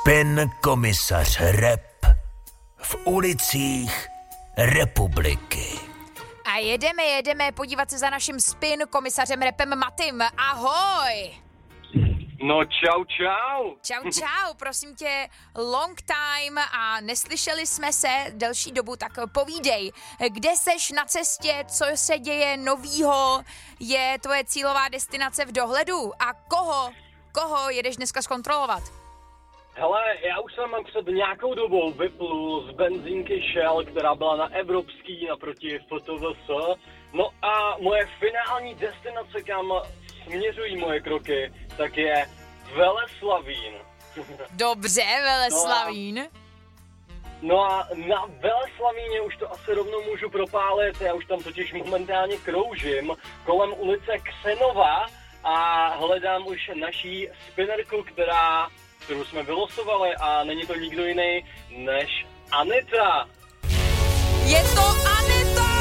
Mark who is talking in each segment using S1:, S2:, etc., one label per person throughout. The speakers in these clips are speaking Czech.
S1: Spin komisař Rep v ulicích republiky.
S2: A jedeme podívat se za naším spin komisařem Repem Matym. Ahoj!
S3: No čau.
S2: Čau, prosím tě, long time a neslyšeli jsme se delší dobu, tak povídej, kde seš na cestě, co se děje novýho, je tvoje cílová destinace v dohledu a koho jedeš dneska zkontrolovat?
S3: Hele, já už jsem před nějakou dobou vyplul z benzínky Shell, která byla na Evropský naproti FTVS. No a moje finální destinace, kam směřují moje kroky, tak je Veleslavín.
S2: Dobře, Veleslavín.
S3: No a na Veleslavíně už to asi rovnou můžu propálit, já už tam totiž momentálně kroužím kolem ulice Ksenova a hledám už naší spinnerku, kterou jsme vylosovali a není to nikdo jiný než Aneta.
S2: Je to Aneta!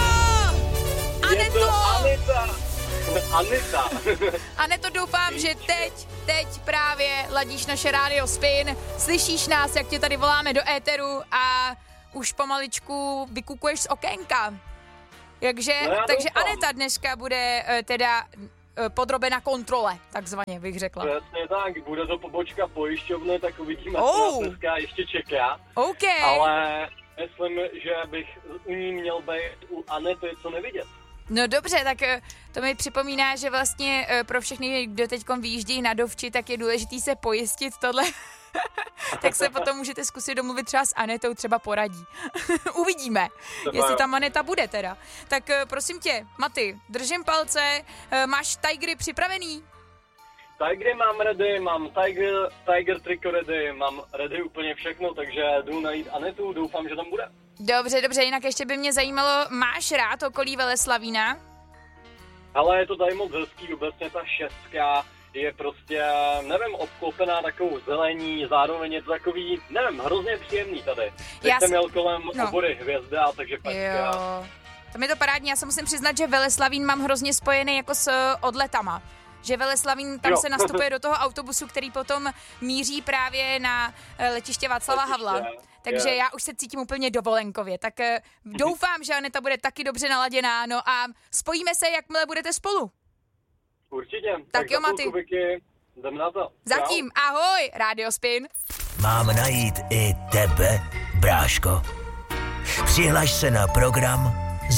S3: Aneta.
S2: Aneto, doufám, že teď právě ladíš naše rádio Spin, slyšíš nás, jak tě tady voláme do éteru a už pomaličku vykukuješ z okénka. Takže Aneta dneska bude teda podrobena kontrole, takzvaně bych řekla.
S3: Přesně tak, bude to pobočka pojišťovny, tak uvidíme, co nás dneska ještě čeká.
S2: OK.
S3: Ale myslím, že bych u ní měl být u Anety co nevidět.
S2: No dobře, tak to mi připomíná, že vlastně pro všechny, kdo teďkom vyjíždí na dovči, tak je důležitý se pojistit tohle. Tak se potom můžete zkusit domluvit třeba s Anetou, třeba poradí. Uvidíme, jestli tam Aneta bude teda. Tak prosím tě, Maty, držím palce, máš Tigery připravený?
S3: Tigery mám ready, mám Tiger triko ready, mám ready úplně všechno, takže jdu najít Anetu, doufám, že tam bude.
S2: Dobře, jinak ještě by mě zajímalo, máš rád okolí Veleslavína?
S3: Ale je to tady moc hezký, obecně ta šestka je prostě, nevím, obklopená takovou zelení, zároveň je to takový, nevím, hrozně příjemný tady. Teď jsem jel kolem obory Hvězda, takže pečka.
S2: Tam je to parádní, já se musím přiznat, že Veleslavín mám hrozně spojený jako s odletama. Že Veleslavín, tam se nastupuje do toho autobusu, který potom míří právě na letiště Václava Havla. Takže já už se cítím úplně dovolenkově. Tak doufám, že Aneta bude taky dobře naladěná. No a spojíme se, jakmile budete spolu.
S3: Určitě.
S2: Tak jo, Maty.
S3: Jdem na to.
S2: Zatím, ahoj, Radio Spin.
S1: Mám najít i tebe, bráško. Přihlaš se na program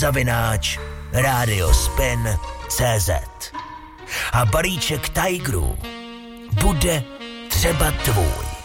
S1: @radiospin.cz a balíček Tigerů bude třeba tvůj.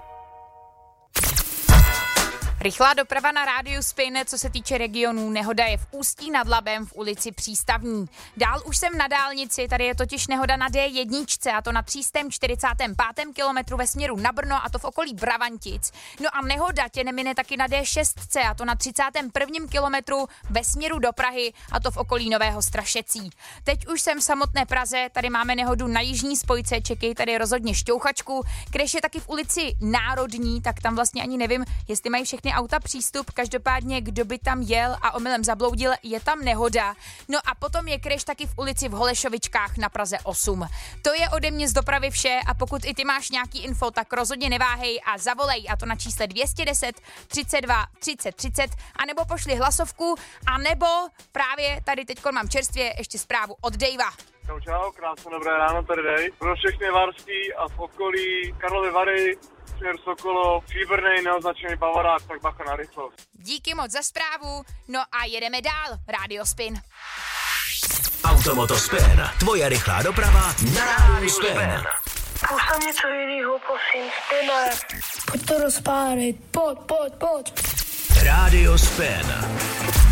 S2: Rychlá doprava na rádiu Spin, co se týče regionů, nehoda je v Ústí nad Labem v ulici Přístavní. Dál už jsem na dálnici, tady je totiž nehoda na D1, a to na 345. kilometru ve směru na Brno, a to v okolí Bravantic. No a nehoda tě nemine taky na D6, a to na 31. kilometru ve směru do Prahy, a to v okolí Nového Strašecí. Teď už jsem v samotné Praze, tady máme nehodu na jižní spojce, čekej tady rozhodně šťouchačku, když je taky v ulici Národní, tak tam vlastně ani nevím, jestli mají všechny auta přístup, každopádně kdo by tam jel a omylem zabloudil, je tam nehoda. No a potom je crash taky v ulici v Holešovičkách na Praze 8. To je ode mě z dopravy vše a pokud i ty máš nějaký info, tak rozhodně neváhej a zavolej, a to na čísle 210 32 30 30, anebo pošli hlasovku, anebo právě tady teďko mám čerstvě ještě zprávu od Davea.
S3: Čau, krásné dobré ráno, tady Dej. Pro všechny Varský a v okolí Karlovy Vary, směr Sokolov, Příbrnej, neoznačený Bavorák, tak bacha na rychlost.
S2: Díky moc za zprávu, no a jedeme dál, Radio Spin.
S1: Automoto Spin, tvoje rychlá doprava na rádiu Spin.
S4: Půjď něco jinýho, prosím, Spine. Pojď to rozpálit, pojď.
S1: Rádio Spin.